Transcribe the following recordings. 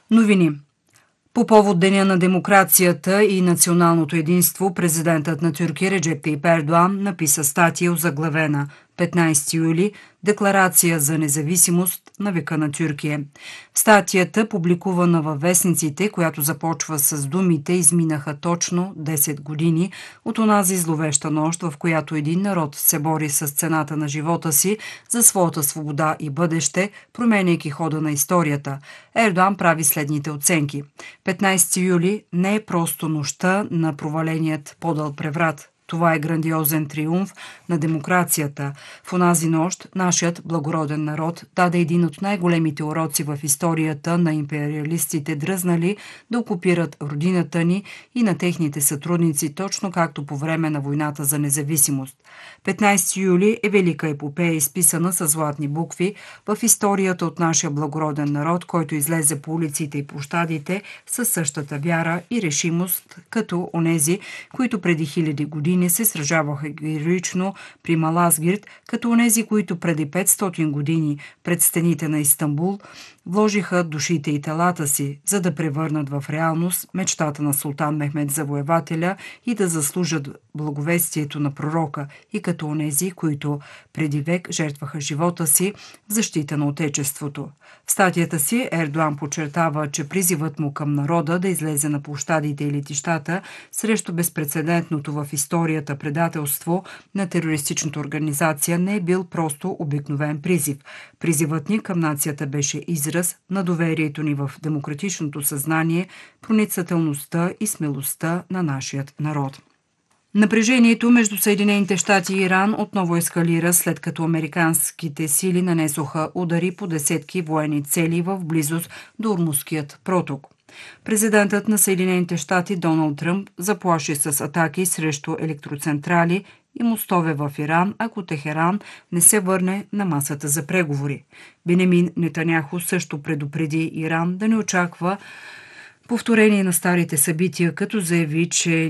Новини. По повод Деня на демокрацията и националното единство, президентът на Тюркия Реджеп Тайип Ердоан написа статия озаглавена 15 юли «Декларация за независимост на века на Тюркия». В статията, публикувана във вестниците, която започва с думите «Изминаха точно 10 години от онази зловеща нощ, в която един народ се бори с цената на живота си за своята свобода и бъдеще, променяйки хода на историята», Ердоан прави следните оценки. 15 юли не е просто нощта на проваленият подъл преврат. Това е грандиозен триумф на демокрацията. В онази нощ нашият благороден народ даде един от най-големите уроци в историята на империалистите, дръзнали да окупират родината ни и на техните сътрудници, точно както по време на войната за независимост. 15 юли е велика епопея, изписана с златни букви в историята от нашия благороден народ, който излезе по улиците и площадите със същата вяра и решимост, като онези, които преди хиляди години се сражаваха героично при Малазгирт, като онези, които преди 500 години пред стените на Истанбул вложиха душите и телата си, за да превърнат в реалност мечтата на султан Мехмед Завоевателя и да заслужат благовестието на пророка, и като онези, които преди век жертваха живота си в защита на Отечеството. В статията си Ердоан подчертава, че призивът му към народа да излезе на площадите и летищата срещу безпрецедентното в историята предателство на терористичната организация не е бил просто обикновен призив. Призивът ни към нацията беше израз на доверието ни в демократичното съзнание, проницателността и смелостта на нашият народ. Напрежението между Съединените щати и Иран отново ескалира, след като американските сили нанесоха удари по десетки военни цели в близост до Ормузският проток. Президентът на Съединените щати Доналд Тръмп заплаши с атаки срещу електроцентрали и мостове в Иран, ако Техеран не се върне на масата за преговори. Бенемин Нетаняху също предупреди Иран да не очаква повторение на старите събития, като заяви,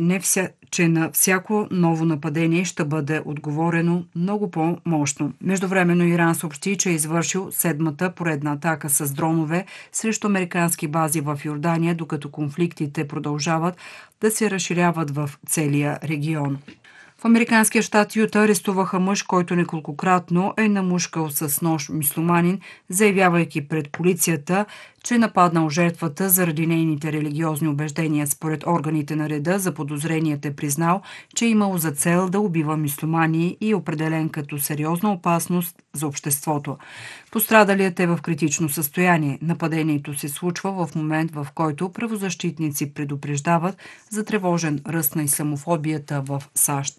че на всяко ново нападение ще бъде отговорено много по-мощно. Междувременно Иран съобщи, че е извършил седмата поредна атака с дронове срещу американски бази в Йордания, докато конфликтите продължават да се разширяват в целия регион. В американския щат Юта арестуваха мъж, който неколкократно е намушкал с нож мюсюлманин, заявявайки пред полицията, че е нападнал жертвата заради нейните религиозни убеждения. Според органите на реда, заподозреният е признал, че е имал за цел да убива мюсюлмани и е определен като сериозна опасност за обществото. Пострадалият е в критично състояние. Нападението се случва в момент, в който правозащитници предупреждават за тревожен ръст на ислямофобията в САЩ.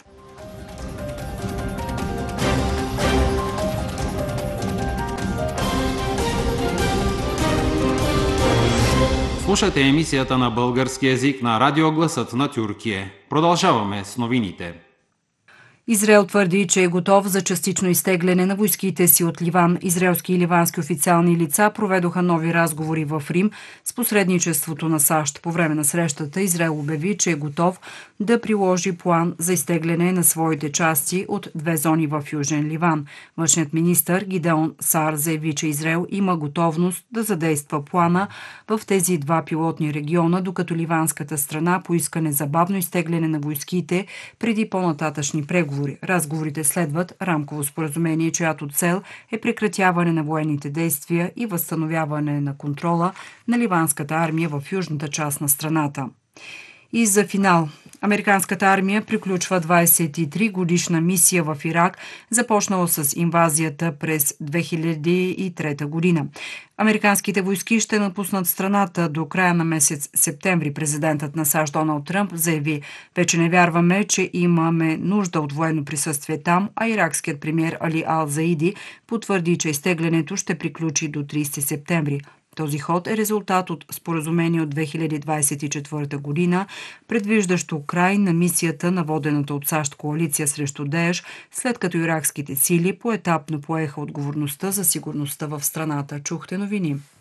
Слушате емисията на български език на радио Гласът на Тюркия. Продължаваме с новините. Израел твърди, че е готов за частично изтегляне на войските си от Ливан. Израелски и ливански официални лица проведоха нови разговори в Рим с посредничеството на САЩ. По време на срещата Израел обяви, че е готов да приложи план за изтегляне на своите части от две зони в Южен Ливан. Външният министър Гидеон Сар заяви, че Израел има готовност да задейства плана в тези два пилотни региона, докато ливанската страна поиска незабавно изтегляне на войските преди по-нататъчни преговори. Разговорите следват рамково споразумение, чиято цел е прекратяване на военните действия и възстановяване на контрола на ливанската армия в южната част на страната. И за финал. Американската армия приключва 23 годишна мисия в Ирак, започнала с инвазията през 2003 година. Американските войски ще напуснат страната до края на месец септември. Президентът на САЩ Доналд Тръмп заяви: "Вече не вярваме, че имаме нужда от военно присъствие там", а иракският премиер Али Ал-Заиди потвърди, че изтеглянето ще приключи до 30 септември. Този ход е резултат от споразумение от 2024 година, предвиждащо край на мисията на водената от САЩ коалиция срещу Даеш, след като иракските сили поетапно поеха отговорността за сигурността в страната. Чухте новини.